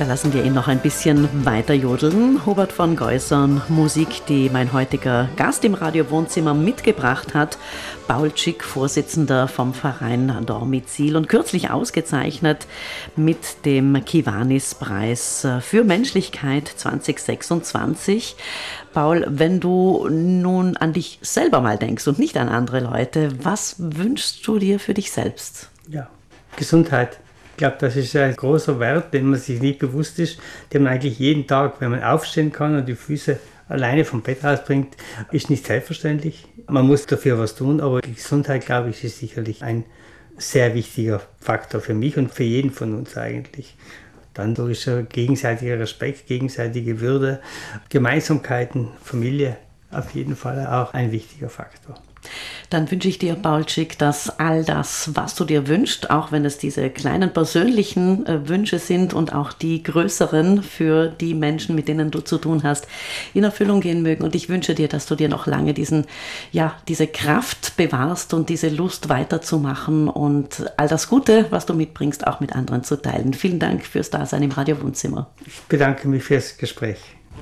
Da lassen wir ihn noch ein bisschen weiter jodeln. Hubert von Geusern, Musik, die mein heutiger Gast im Radio-Wohnzimmer mitgebracht hat. Paul Schick, Vorsitzender vom Verein Dormizil und kürzlich ausgezeichnet mit dem Kiwanis-Preis für Menschlichkeit 2026. Paul, wenn du nun an dich selber mal denkst und nicht an andere Leute, was wünschst du dir für dich selbst? Ja, Gesundheit. Ich glaube, das ist ein großer Wert, den man sich nicht bewusst ist, den man eigentlich jeden Tag, wenn man aufstehen kann und die Füße alleine vom Bett rausbringt, ist nicht selbstverständlich. Man muss dafür was tun, aber die Gesundheit, glaube ich, ist sicherlich ein sehr wichtiger Faktor für mich und für jeden von uns eigentlich. Dann ist gegenseitiger Respekt, gegenseitige Würde, Gemeinsamkeiten, Familie auf jeden Fall auch ein wichtiger Faktor. Dann wünsche ich dir, Paul Schick, dass all das, was du dir wünschst, auch wenn es diese kleinen persönlichen Wünsche sind und auch die größeren für die Menschen, mit denen du zu tun hast, in Erfüllung gehen mögen. Und ich wünsche dir, dass du dir noch lange diese Kraft bewahrst und diese Lust weiterzumachen und all das Gute, was du mitbringst, auch mit anderen zu teilen. Vielen Dank fürs Dasein im Radio-Wohnzimmer. Ich bedanke mich fürs Gespräch.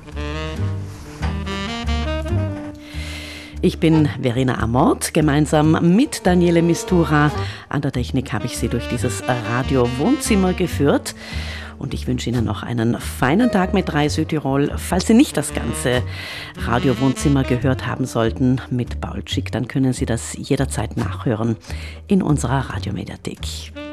Ich bin Verena Amort, gemeinsam mit Daniele Mistura. An der Technik habe ich Sie durch dieses Radio-Wohnzimmer geführt. Und ich wünsche Ihnen noch einen feinen Tag mit 3 Südtirol. Falls Sie nicht das ganze Radio-Wohnzimmer gehört haben sollten mit Paul Schick, dann können Sie das jederzeit nachhören in unserer Radiomediathek.